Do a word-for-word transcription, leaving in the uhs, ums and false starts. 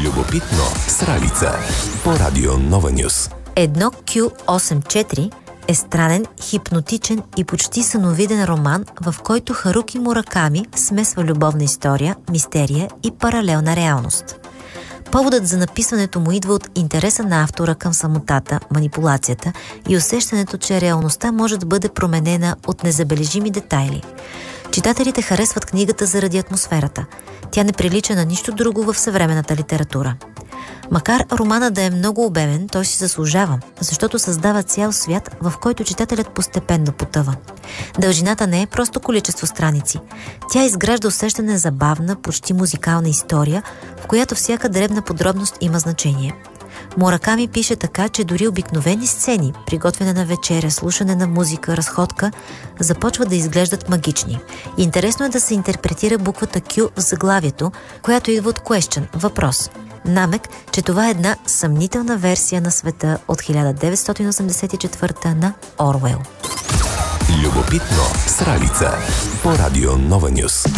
Любопитно с Ралица по Радио Нова Нюс. Едно Кю осем четири е странен, хипнотичен и почти съновиден роман, в който Харуки Мураками смесва любовна история, мистерия и паралелна реалност. Поводът за написването му идва от интереса на автора към самотата, манипулацията и усещането, че реалността може да бъде променена от незабележими детайли. Читателите харесват книгата заради атмосферата. Тя не прилича на нищо друго в съвременната литература. Макар романът да е много обемен, той си заслужава, защото създава цял свят, в който читателят постепенно потъва. Дължината не е просто количество страници. Тя изгражда усещане за бавна, почти музикална история, в която всяка дребна подробност има значение. Мураками пише така, че дори обикновени сцени, приготвяне на вечеря, слушане на музика, разходка, започват да изглеждат магични. Интересно е да се интерпретира буквата Q в заглавието, която идва от question – въпрос. Намек, че това е една съмнителна версия на света от хиляда деветстотин осемдесет и четвърта на Орвел. Любопитно с Ралица по Радио Нова Нюс.